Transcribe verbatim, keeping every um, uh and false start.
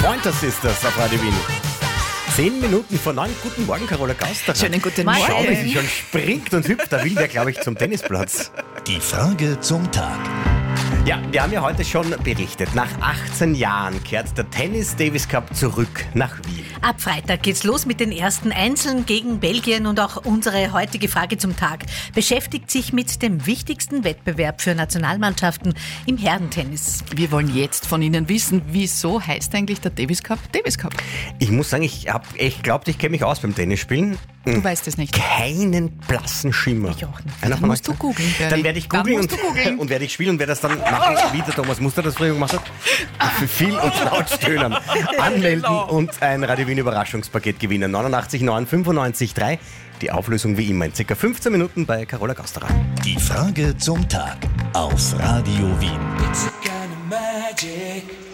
Pointer Sisters auf Radio Wien. Zehn Minuten vor neun. Guten Morgen, Carola Gauster. Schönen guten Schau, Morgen. wie sie schon springt und hüpft. Da will der, glaube ich, zum Tennisplatz. Die Frage zum Tag. Ja, wir haben ja heute schon berichtet. Nach achtzehn Jahren kehrt der Tennis Davis Cup zurück nach Wien. Ab Freitag geht's los mit den ersten Einzeln gegen Belgien und auch unsere heutige Frage zum Tag beschäftigt sich mit dem wichtigsten Wettbewerb für Nationalmannschaften im Herrentennis. Wir wollen jetzt von Ihnen wissen, wieso heißt eigentlich der Davis Cup Davis Cup? Ich muss sagen, ich habe echt glaubt, ich kenne mich aus beim Tennisspielen. Du weißt es nicht. Keinen blassen Schimmer. Ich auch nicht. Einer Dann von musst euch? du googeln, Bernie. Dann werde ich Dann googeln musst und, du googeln. und werde ich spielen und werde das dann machen, wie der Thomas Muster das früher gemacht hat. Für viel und laut stöhnen. Anmelden und ein Radio Wien Überraschungspaket gewinnen. neunundachtzig neun fünfundneunzig drei. Die Auflösung wie immer in ca. fünfzehn Minuten bei Carola Gausterer. Die Frage zum Tag auf Radio Wien. It's a kind of magic.